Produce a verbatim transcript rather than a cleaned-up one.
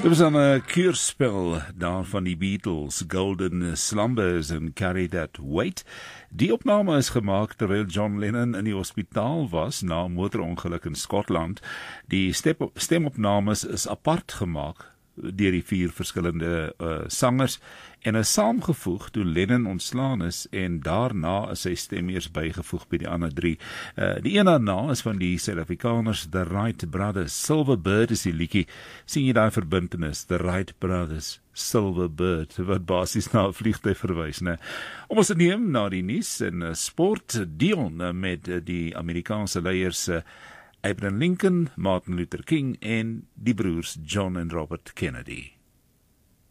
Dit was dan 'n keurspel daar van die Beatles, Golden Slumbers en Carry That Weight. Die opname is gemaak terwyl John Lennon in die hospitaal was na 'n motorongeluk in Skotland. Die stemopnames is apart gemaak deur die vier verskillende uh, sangers en is saamgevoeg toe Lennon ontslaan is en daarna is sy stem eers bygevoeg by die ander drie. Uh, die een daarna is van die Suid-Afrikaners, The Wright Brothers. Silver Bird is die liedjie. Sien jy daai verbintenis? The Wright Brothers, Silver Bird, wat basies na 'n vliegtuig verwys, né? Om ons te neem na die nuus en uh, sport, Dion uh, met uh, die Amerikaanse leiers uh, Abraham Lincoln, Martin Luther King en die broers John en Robert Kennedy.